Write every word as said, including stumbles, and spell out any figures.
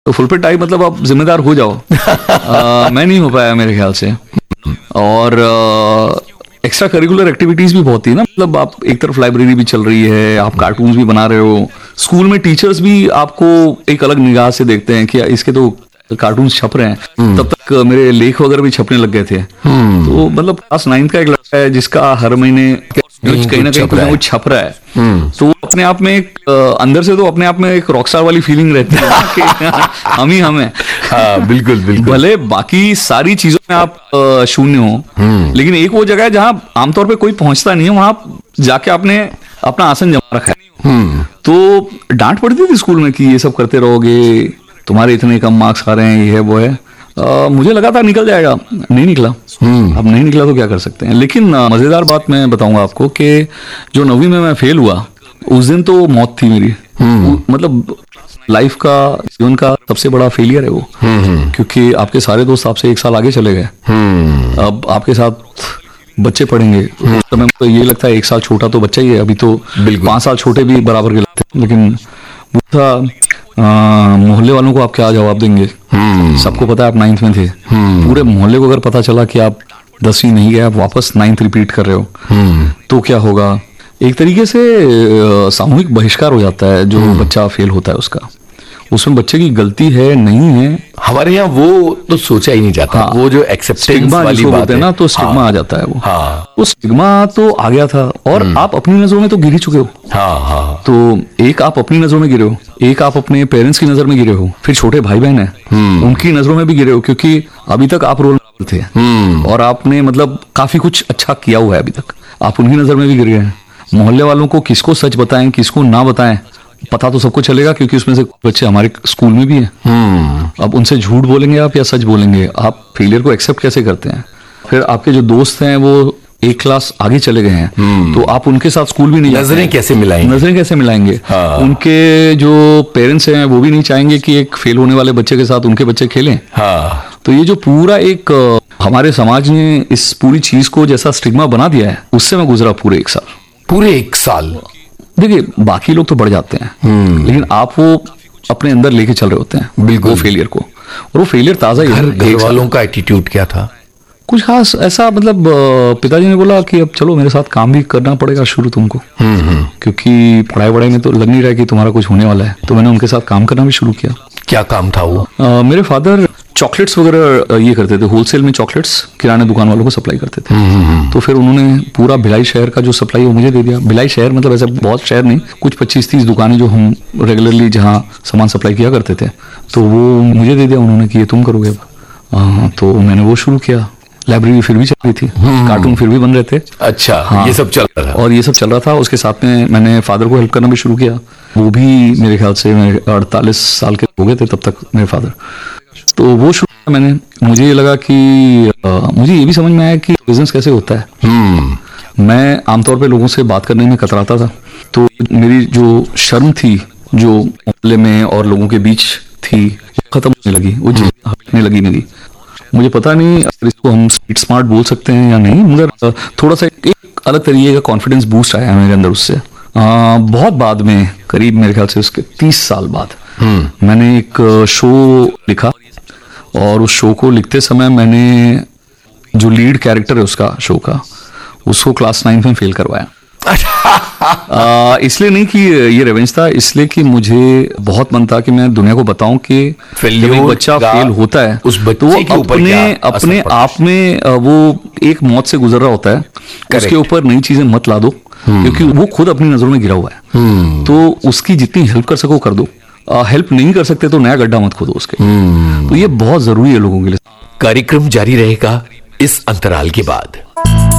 तो फुल पेट टाइप मतलब आप जिम्मेदार हो जाओ। आ, मैं नहीं हो पाया मेरे ख्याल से। और एक्स्ट्रा करिकुलर एक्टिविटीज भी बहुत थी ना, मतलब आप एक तरफ लाइब्रेरी भी चल रही है, आप कार्टून्स भी बना रहे हो, स्कूल में टीचर्स भी आपको एक अलग निगाह से देखते हैं कि इसके तो कार्टून्स छप रहे हैं। तब तक मेरे लेख वगैरह भी छपने लग गए थे। तो मतलब क्लास नाइन्थ का एक लड़का है जिसका हर महीने कहीं ना कहीं कुछ ना कुछ छप रहा है, तो अपने आप में एक अंदर से तो अपने आप में एक रॉकस्टार वाली फीलिंग रहती है कि हम ही हम हैं। हाँ, बिल्कुल बिल्कुल। भले बाकी सारी चीजों में आप शून्य हो, लेकिन एक वो जगह है जहां आमतौर पे कोई पहुंचता नहीं है, वहां जाके आपने अपना आसन जमा रखा है। तो डांट पड़ती थी स्कूल में कि ये सब करते रहोगे, तुम्हारे इतने कम मार्क्स आ रहे हैं, ये है वो है। आ, मुझे लगा था निकल जाएगा, नहीं निकला। अब नहीं निकला तो क्या कर सकते हैं। लेकिन आ, मजेदार बात मैं बताऊंगा आपको कि जो नवीं में मैं फेल हुआ उस दिन तो मौत थी मेरी। मतलब लाइफ का, जीवन का सबसे बड़ा फेलियर है वो, क्योंकि आपके सारे दोस्त आपसे एक साल आगे चले गए। अब आपके साथ बच्चे पढ़ेंगे, उस समय तो ये लगता है एक साल छोटा तो बच्चा ही है, अभी तो पांच साल छोटे भी बराबर के लगते हैं। लेकिन वो था मोहल्ले वालों को आप क्या जवाब देंगे। सबको पता है आप नाइन्थ में थे, पूरे मोहल्ले को अगर पता चला कि आप दसवीं नहीं गए, आप वापस नाइन्थ रिपीट कर रहे हो, तो क्या होगा। एक तरीके से सामूहिक बहिष्कार हो जाता है जो बच्चा फेल होता है उसका। उसमें बच्चे की गलती है नहीं है, हमारे यहाँ वो तो सोचा ही नहीं जाता। हाँ, वो जो एक्सेप्टेंस वाली बात है ना, तो स्टिग्मा हाँ, आ जाता है वो। हाँ, तो स्टिग्मा तो आ गया था, और आप अपनी नजरों में तो गिर ही चुके हो। हाँ, हाँ, तो एक आप अपनी नजरों में गिरे हो, एक आप अपने पेरेंट्स की नजर में गिरे हो, फिर छोटे भाई बहन है उनकी नजरों में भी गिरे हो, क्योंकि अभी तक आप रोल मॉडल थे और आपने मतलब काफी कुछ अच्छा किया हुआ है अभी तक, आप उनकी नजर में भी गिर गए हैं। मोहल्ले वालों को किसको सच बताएं किसको ना बताएं, पता तो सबको चलेगा, क्योंकि उसमें से बच्चे हमारे स्कूल में भी हैं। अब उनसे झूठ बोलेंगे आप या सच बोलेंगे, आप फेलियर को एक्सेप्ट कैसे करते हैं। फिर आपके जो दोस्त हैं वो एक क्लास आगे चले गए हैं, तो आप उनके साथ स्कूल भी नहीं, नजरें कैसे मिलाएंगे नजरें कैसे मिलाएंगे। हाँ। उनके जो पेरेंट्स हैं वो भी नहीं चाहेंगे कि एक फेल होने वाले बच्चे के साथ उनके बच्चे खेलें। हाँ। तो ये जो पूरा एक हमारे समाज ने इस पूरी चीज को जैसा स्टिग्मा बना दिया है, उससे मैं गुजरा पूरे एक साल। पूरे एक साल देखिए, बाकी लोग तो बढ़ जाते हैं, लेकिन आप वो अपने अंदर लेके चल रहे होते हैं बिल्कुल वो फेलियर को, और वो फेलियर ताजा ही है। घर वालों का एटीट्यूड क्या था? कुछ खास ऐसा, मतलब पिताजी ने बोला कि अब चलो मेरे साथ काम भी करना पड़ेगा शुरू तुमको, क्योंकि पढ़ाई वढ़ाई में तो लग नहीं रहा कि तुम्हारा कुछ होने वाला है। तो मैंने उनके साथ काम करना भी शुरू किया। क्या काम था वो? आ, मेरे फादर चॉकलेट्स वगैरह ये करते थे, होलसेल में चॉकलेट्स किराने दुकान वालों को सप्लाई करते थे। तो फिर उन्होंने पूरा भिलाई शहर का जो सप्लाई वो मुझे दे दिया। भिलाई शहर मतलब ऐसा बहुत शहर नहीं, कुछ पच्चीस तीस दुकानें जो हम रेगुलरली जहाँ सामान सप्लाई किया करते थे, तो वो मुझे दे दिया उन्होंने कि ये तुम करोगे अब। तो मैंने वो शुरू किया। लाइब्रेरी फिर भी चल रही थी, कार्टून फिर भी बन रहे थे। अच्छा, हाँ, ये सब चल रहा था और ये सब चल रहा था। उसके साथ में मैंने फादर को हेल्प करना भी शुरू किया। वो भी मेरे ख्याल से अड़तालीस साल के हो गए थे तब तक मेरे फादर। तो वो शुरू किया मैंने। मुझे ये लगा कि आ, मुझे ये भी समझ में आया कि बिजनेस कैसे होता है। मैं आमतौर पे लोगों से बात करने में कतराता था, तो मेरी जो शर्म थी जो मोहल्ले में और लोगों के बीच थी वो खत्म होने लगी, वो हटने लगी मेरी। मुझे पता नहीं अगर इसको हम स्ट्रीट स्मार्ट बोल सकते हैं या नहीं, मगर थोड़ा सा एक अलग तरीके का कॉन्फिडेंस बूस्ट आया मेरे अंदर उससे। आ, बहुत बाद में, करीब मेरे ख्याल से उसके तीस साल बाद मैंने एक शो लिखा, और उस शो को लिखते समय मैंने जो लीड कैरेक्टर है उसका शो का, उसको क्लास नाइन्थ में फेल करवाया। आ, इसलिए नहीं कि ये रिवेंज था, इसलिए कि मुझे बहुत मन था कि मैं दुनिया को बताऊं कि जब एक बच्चा फेल होता है उस बच्चे तो वो के ऊपर अपने अपने आप में वो एक मौत से गुजर रहा होता है। उसके ऊपर नई चीजें मत ला दो, क्योंकि वो खुद अपनी नजरों में गिरा हुआ है। तो उसकी जितनी हेल्प कर सको कर दो, हेल्प नहीं कर सकते तो नया गड्ढा मत खोदो उसके। तो ये बहुत जरूरी है लोगों के लिए। कार्यक्रम जारी रहेगा इस अंतराल के बाद।